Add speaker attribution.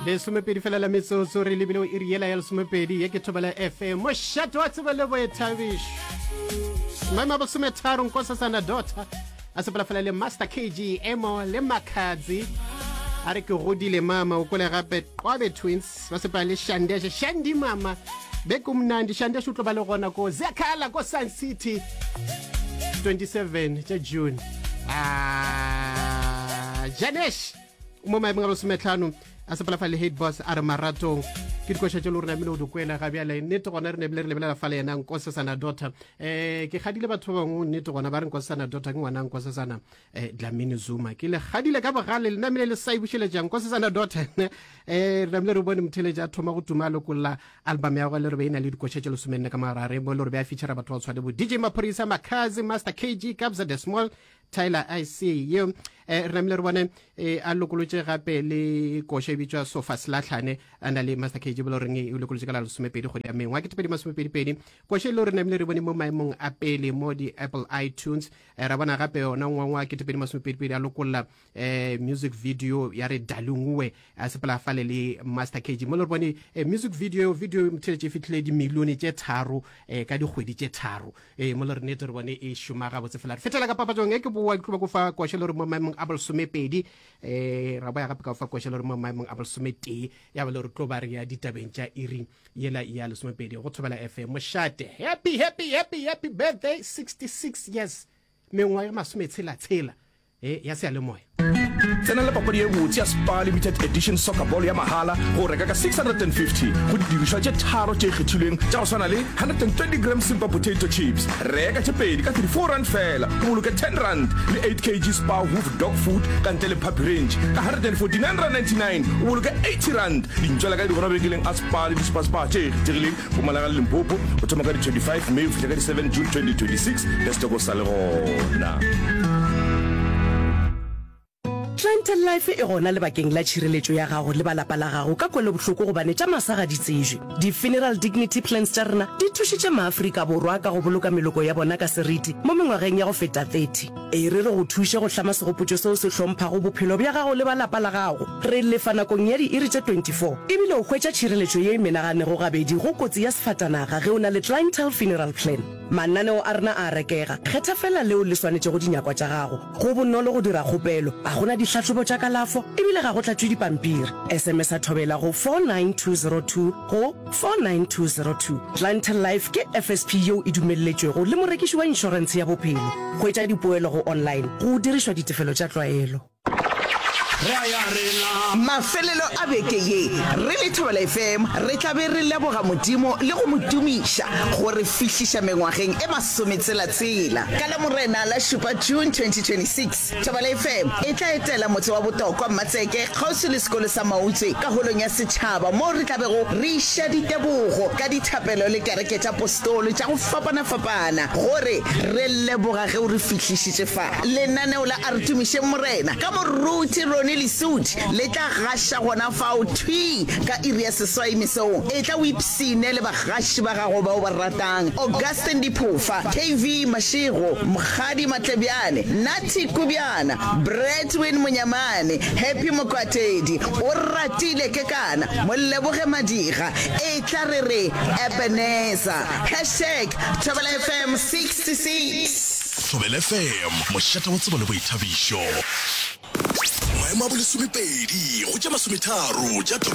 Speaker 1: lesomepedi fela la metsotso re lebile o iriela ya lesomepedi ye ke thobela FM moshato wa tseba le boethabišo maema bosometharo nkosasana dota a sepela fela le Master KG Emo le Makadzi a re ke godile mama o kole gape Qwabe Twins ba sepela le Shandi mama bekumnandi Shandeshe utlo ba le gona ko Zekhala ko Sun City 27 tša June Janesh mo maemong a bosometlhano a sepela fa le Hate Boss a re maratong ke dikoša tše le gore namile o dikwela ga bjale nnete gona re nebile re lebelela fa le yena nkosesana dota ke gadile batho ba bangwe nnete gona ba re nkosesana dota ke ngwana nkosesana Dlamini Zuma ke le gadile ka bogale le namile le saibušeletša nkosesana dota re namile re bone motheletša a thoma go tuma a lokolla album ya go le re be e na le dikoša tše lesomenne ka marare mo le gore be a feature batho ba tshwane bo DJ Maphorisa Makhazi Master KG Kabza the Small Tyler I see you re namile re bone a lokolotše gape le koša e bitswa Sofa Slatlhane a na le Master KG bolo reng e lokolotše ka la lesomepedi kgwedi ya mengwa ke tepedi masomepedipedi koša e le gore namile re bone mo maemong a pele mo di Apple iTunes ra bona gape yona ngwangwa ke tepedi masomepedipedi a lokolola music video ya re Dalungwe a sepela fale le Master KG mo le re bone music video mtheletše fitlhile di milione tše tharo ka dikgwedi tše tharo mo le re nete re bone e šoma gabotse fela re fetela ka papatšong e ke boa ke tloba go fa koša le gore mo maemong a bolesomepedi ra boya gape ka go fa koša le gore mo maemong a bolesomete ya ba le gore tlo ba re ya ditabeng tša iri yela ya lesomepedi go thobela FM mošate happy birthday 66 years mengwa ya masometshela ya seyalemoya
Speaker 2: tsena le papadi e botse ya Spar Limited Edition Soccer Ball ya mahala go reka ka 650 go didirišwa tše tharo tše kgethilweng tša go swana le 120 grams simple potato chips reka tše pedi ka 34 rand fela o boloke 10 rand le 8 kg Spar Hoof dog food ka ntle le puppy range ka 149.99 o boloke 80 rand dintšwela ka digona bekeleng a Spar le dispa tše kgethegileng go Malaga le Limpopo go thoma ka di 25 May go fihla ka di 7 June 2026 let's go sa le gona.
Speaker 3: Clientele Life e gona le bakeng la tšhireletšo ya gago le balapa la gago ka kwele bohloko gobane tša masaga di tsejwe di-funeral dignity plans tša rena di thušitše maafrika borwa ka go boloka meloko ya bona ka seriti mo mengwageng ya go feta 30 e re go thuše go hlama segopotšo seo se hlomphago bophelo bja gago le balapa la gago re lefa nakong ya di-iri tše 24 ebile o hwetša tšhireletšo ye e menaganego gabedi go kotsi ya sefatanaga ge o na le clientele funeral plan mananeo a rena a rekega kgetha fela leo le swanetše go dinyakwa tša gago go bonolo go dira kgopelo a gona ditlhatlhobo tša kalafo ebile ga go tlatšwe dipampiri SMS a thobela go 49202 go 49202 Clientele Life ke FSP yeo e dumelletšwego le morekiši wa inšorense ya bophelo go etša dipoelo go online go dirišwa ditefelo tša tlwaelo
Speaker 4: mafelelo a beke ye re le Thobela FM re tla be re leboga modimo le go modumiša gore fihliša mengwageng e masometshela ka la morena la šupa June 2026 Thobela FM e tla etela motse wa botokwa Mmatseke kgauswi le sekolo sa Mautswe ka holong ya setšhaba mo re tla bego re iša ditebogo ka dithapelo le kereke tša apostolo tša go fapana gore re leboga ge o re fihlišitše fa lenaneo la a re tumiše morena ka moruti Lesudi le tla gasha gona fao thwi ka iri ya seswai mesong e tla o ipsine le bagashi ba gago ba o ba ratang Augustine Diphofa KV Mashego Mkhadi Matlebyane Nathi Kubyana Bretwin Munyamane Happy Mokwatedi o ratile ke kana Moleboge Madiga e tla re Ebenezer #Thobela FM 66
Speaker 5: Thobela FM mošate wa tsebo le boithabišo maemo a bolesomepedi go tša masometharo tša Thobela